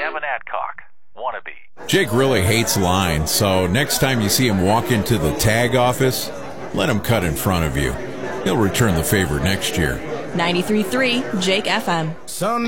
Kevin Adcock, wannabe. Jake really hates lines, so next time you see him walk into the tag office, let him cut in front of you. He'll return the favor next year. 93.3 Jake FM. Sunday.